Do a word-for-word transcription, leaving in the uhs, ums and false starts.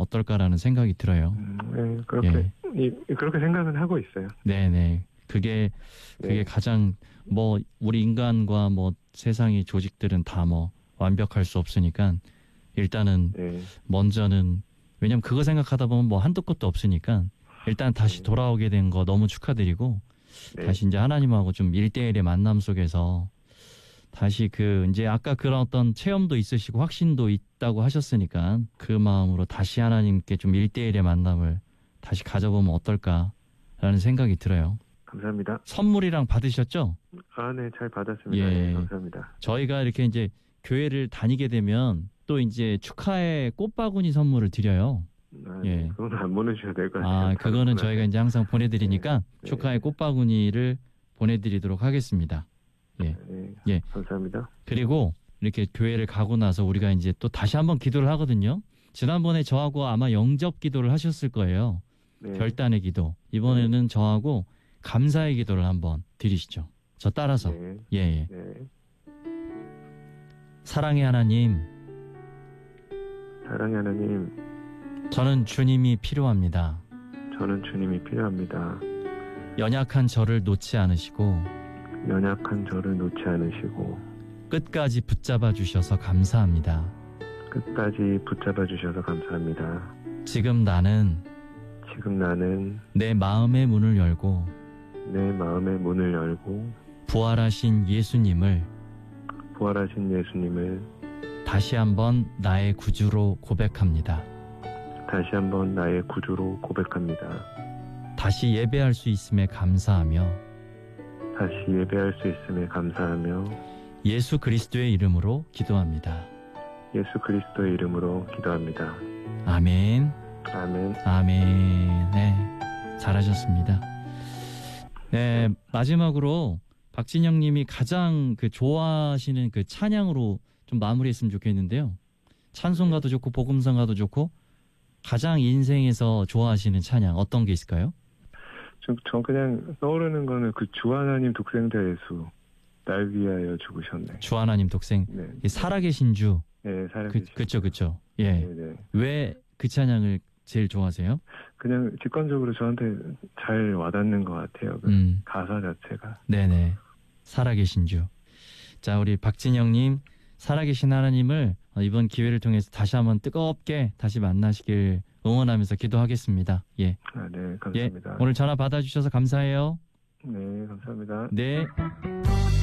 어떨까라는 생각이 들어요. 음, 네, 그렇게 예. 이, 그렇게 생각은 하고 있어요. 네네. 그게 그게 네. 가장 뭐 우리 인간과 뭐 세상의 조직들은 다 뭐 완벽할 수 없으니까 일단은 네. 먼저는 왜냐면 그거 생각하다 보면 뭐 한도 끝도 없으니까 일단 다시 네. 돌아오게 된 거 너무 축하드리고 네. 다시 이제 하나님하고 좀 일대일의 만남 속에서 다시 그 이제 아까 그런 어떤 체험도 있으시고 확신도 있다고 하셨으니까 그 마음으로 다시 하나님께 좀 일대일의 만남을 다시 가져보면 어떨까라는 생각이 들어요. 감사합니다. 선물이랑 받으셨죠? 아, 네, 잘 받았습니다. 예. 네, 감사합니다. 저희가 이렇게 이제 교회를 다니게 되면 또 이제 축하의 꽃바구니 선물을 드려요. 아, 예. 네, 그건 안 보내주셔야 될 것 같아요. 아, 그거는 저희가 이제 항상 보내드리니까 네. 축하의 꽃바구니를 보내드리도록 하겠습니다. 예. 네, 예. 감사합니다. 그리고 이렇게 교회를 가고 나서 우리가 이제 또 다시 한번 기도를 하거든요. 지난번에 저하고 아마 영접 기도를 하셨을 거예요. 네. 결단의 기도. 이번에는 저하고 감사의 기도를 한번 드리시죠. 저 따라서. 네. 예, 예. 네. 사랑의 하나님, 사랑의 하나님, 저는 주님이 필요합니다. 저는 주님이 필요합니다. 연약한 저를 놓지 않으시고 연약한 저를 놓지 않으시고 끝까지 붙잡아 주셔서 감사합니다. 끝까지 붙잡아 주셔서 감사합니다. 지금 나는 지금 나는 내 마음의 문을 열고 내 마음의 문을 열고 부활하신 예수님을 부활하신 예수님을 다시 한번 나의 구주로 고백합니다. 다시 한번 나의 구주로 고백합니다. 다시 예배할 수 있음에 감사하며 다시 예배할 수 있음에 감사하며 예수 그리스도의 이름으로 기도합니다. 예수 그리스도의 이름으로 기도합니다. 아멘. 아멘. 아멘. 네, 잘하셨습니다. 네, 마지막으로 박진영 님이 가장 그 좋아하시는 그 찬양으로 좀 마무리했으면 좋겠는데요. 찬송가도 좋고 복음성가도 좋고 가장 인생에서 좋아하시는 찬양 어떤 게 있을까요? 전, 전 그냥 떠오르는 거는 그 주 하나님 독생자 예수 날 위하여 죽으셨네. 주 하나님 독생 네. 이 살아계신 주. 네, 그, 살아계신 그쵸 그쵸. 예. 네, 네. 왜 그 찬양을 제일 좋아하세요? 그냥 직관적으로 저한테 잘 와닿는 것 같아요. 그 음. 가사 자체가. 네네. 살아계신 주. 자, 우리 박진영님, 살아계신 하나님을 이번 기회를 통해서 다시 한번 뜨겁게 다시 만나시길 응원하면서 기도하겠습니다. 예. 아, 네, 예. 감사합니다. 오늘 전화 받아주셔서 감사해요. 네, 감사합니다. 네.